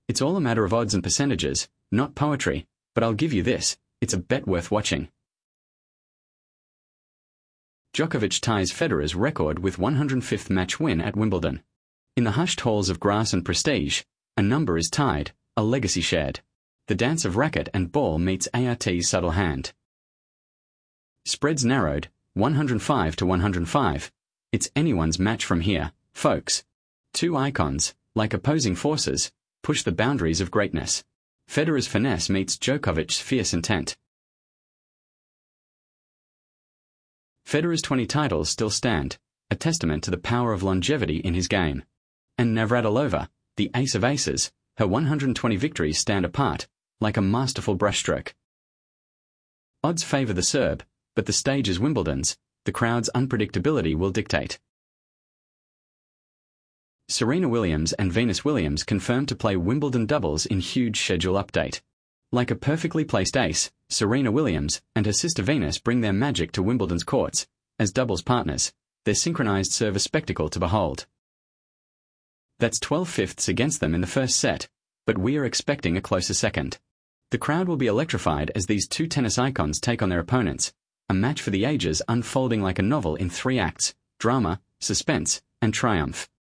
It's all a matter of odds and percentages, not poetry, but I'll give you this, it's a bet worth watching. Djokovic ties Federer's record with 105th match win at Wimbledon. In the hushed halls of grass and prestige, a number is tied, a legacy shared. The dance of racket and ball meets ART's subtle hand. Spreads narrowed, 105 to 105. It's anyone's match from here, folks. Two icons, like opposing forces, push the boundaries of greatness. Federer's finesse meets Djokovic's fierce intent. Federer's 20 titles still stand, a testament to the power of longevity in his game. And Navratilova, the ace of aces, her 120 victories stand apart, like a masterful brushstroke. Odds favour the Serb, but the stage is Wimbledon's, the crowd's unpredictability will dictate. Serena Williams and Venus Williams confirmed to play Wimbledon doubles in huge schedule update. Like a perfectly placed ace, Serena Williams and her sister Venus bring their magic to Wimbledon's courts. As doubles partners, their synchronized serve a spectacle to behold. That's 12 fifths against them in the first set, but we are expecting a closer second. The crowd will be electrified as these two tennis icons take on their opponents, a match for the ages unfolding like a novel in 3 acts: drama, suspense, and triumph.